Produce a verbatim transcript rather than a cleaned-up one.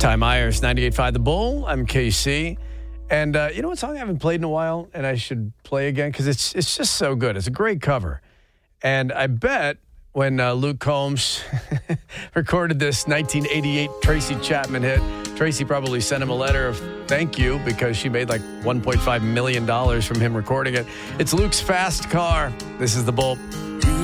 Ty Myers, ninety-eight point five The Bull. I'm K C. And uh, you know what song I haven't played in a while and I should play again? Because it's, it's just so good. It's a great cover. And I bet when uh, Luke Combs recorded this nineteen eighty-eight Tracy Chapman hit, Tracy probably sent him a letter of thank you because she made like one point five million dollars from him recording it. It's Luke's Fast Car. This is The Bull.